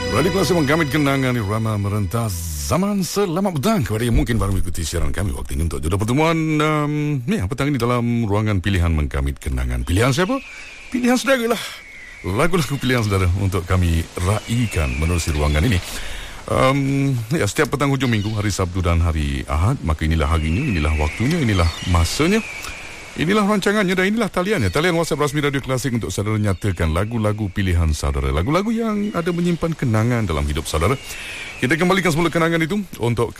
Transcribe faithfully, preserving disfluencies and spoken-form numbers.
Radio Kelas menggamit kenangan irama merentas zaman. Selamat petang kepada yang mungkin baru mengikuti siaran kami waktu ini untuk jodoh pertemuan um, ya, petang ini dalam ruangan pilihan menggamit kenangan. Pilihan siapa? Pilihan saudara lah. Lagu-lagu pilihan saudara untuk kami raikan menerusi ruangan ini. Um, ya, setiap petang hujung minggu, hari Sabtu dan hari Ahad, maka inilah harinya, inilah waktunya, inilah masanya. Inilah rancangannya dan inilah taliannya. Talian WhatsApp rasmi Radio Klasik untuk saudara nyatakan lagu-lagu pilihan saudara. Lagu-lagu yang ada menyimpan kenangan dalam hidup saudara. Kita kembalikan semula kenangan itu untuk